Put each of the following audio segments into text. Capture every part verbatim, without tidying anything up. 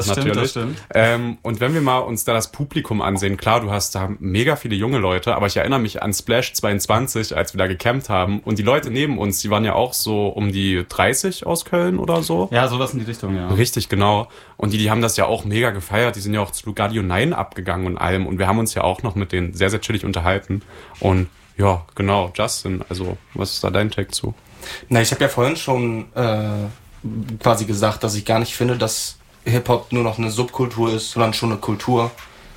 Das stimmt, natürlich. das stimmt. Ähm, und wenn wir mal uns da das Publikum ansehen, klar, du hast da mega viele junge Leute, aber ich erinnere mich an Splash zweiundzwanzig, als wir da gecampt haben. Und die Leute neben uns, die waren ja auch so um die dreißig aus Köln oder so. Ja, sowas in die Richtung, ja. Richtig, genau. Und die, die haben das ja auch mega gefeiert. Die sind ja auch zu Lugardio neun abgegangen und allem. Und wir haben uns ja auch noch mit denen sehr, sehr chillig unterhalten. Und ja, genau, Justin, also was ist da dein Take zu? Na, ich habe ja vorhin schon äh, quasi gesagt, dass ich gar nicht finde, dass Hip-Hop nur noch eine Subkultur ist, sondern schon eine Kultur.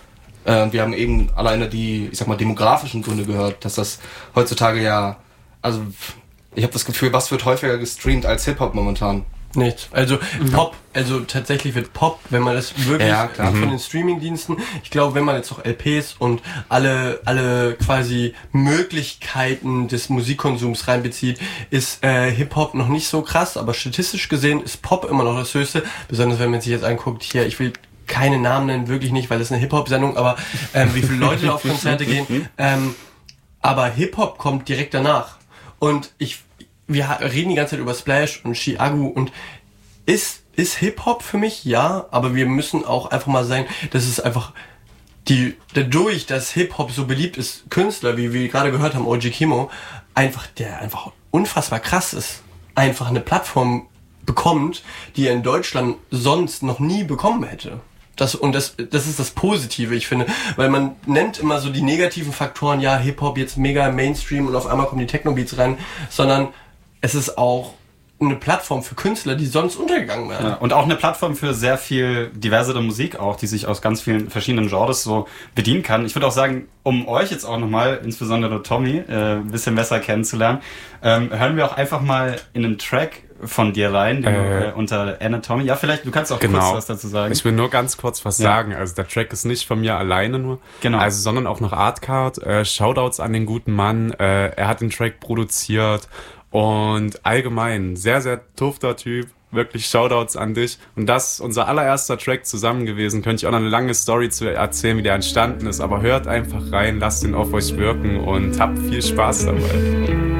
Äh, wir haben eben alleine die, ich sag mal, demografischen Gründe gehört, dass das heutzutage ja, also ich habe das Gefühl, was wird häufiger gestreamt als Hip-Hop momentan? Nichts. Also mhm. Pop, also tatsächlich wird Pop, wenn man das wirklich ja, klar. von den Streamingdiensten, ich glaube, wenn man jetzt noch L Ps und alle alle quasi Möglichkeiten des Musikkonsums reinbezieht, ist äh, Hip-Hop noch nicht so krass, aber statistisch gesehen ist Pop immer noch das Höchste, besonders wenn man sich jetzt anguckt, hier, ich will keine Namen nennen, wirklich nicht, weil das ist eine Hip-Hop-Sendung, aber ähm, wie viele Leute da auf Konzerte gehen, ähm, aber Hip-Hop kommt direkt danach und ich wir reden die ganze Zeit über Splash und Chiago und ist, ist Hip-Hop für mich? Ja, aber wir müssen auch einfach mal sagen, dass es einfach die, dadurch, dass Hip-Hop so beliebt ist, Künstler, wie wir gerade gehört haben, O G Kimo, einfach, der einfach unfassbar krass ist, einfach eine Plattform bekommt, die er in Deutschland sonst noch nie bekommen hätte. Das, und das, das ist das Positive, ich finde, weil man nennt immer so die negativen Faktoren, ja, Hip-Hop jetzt mega Mainstream und auf einmal kommen die Techno-Beats rein, sondern es ist auch eine Plattform für Künstler, die sonst untergegangen wären. Ja, und auch eine Plattform für sehr viel diversere Musik auch, die sich aus ganz vielen verschiedenen Genres so bedienen kann. Ich würde auch sagen, um euch jetzt auch nochmal, insbesondere Tommy, äh, ein bisschen besser kennenzulernen, ähm, hören wir auch einfach mal in einen Track von dir rein, den äh, du, äh, unter Anatomy. Ja, vielleicht, du kannst auch genau. kurz was dazu sagen. Ich will nur ganz kurz was ja. sagen. Also der Track ist nicht von mir alleine nur, genau. also sondern auch noch Artcard. Äh, Shoutouts an den guten Mann. Äh, er hat den Track produziert. Und allgemein, sehr, sehr tufter Typ, wirklich Shoutouts an dich. Und das ist unser allererster Track zusammen gewesen. Könnte ich auch noch eine lange Story zu erzählen, wie der entstanden ist. Aber hört einfach rein, lasst ihn auf euch wirken und habt viel Spaß dabei.